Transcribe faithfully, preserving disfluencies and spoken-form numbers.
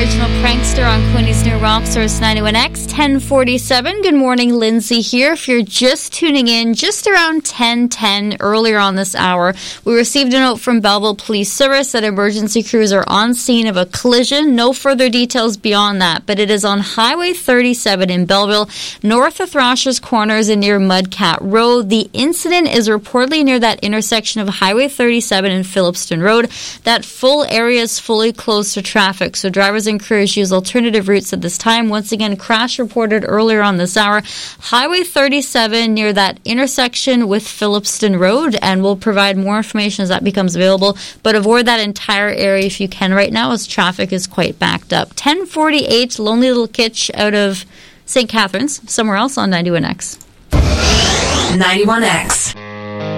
original prankster on Queenie's New Rock Source ninety-one X, ten forty-seven. Good morning, Lindsay here. If you're just tuning in, just around ten ten earlier on this hour, we received a note from Belleville Police Service that emergency crews are on scene of a collision. No further details beyond that, but it is on Highway thirty-seven in Belleville, north of Thrasher's Corners and near Mudcat Road. The incident is reportedly near that intersection of Highway thirty-seven and Phillipston Road. That full area is fully closed to traffic, so drivers encouraged to use alternative routes at this time. Once again, crash reported earlier on this hour. Highway thirty-seven near that intersection with Phillipston Road, and we'll provide more information as that becomes available. But avoid that entire area if you can right now, as traffic is quite backed up. ten forty-eight, Lonely Little Kitch out of Saint Catharines, somewhere else on ninety-one X. ninety-one X.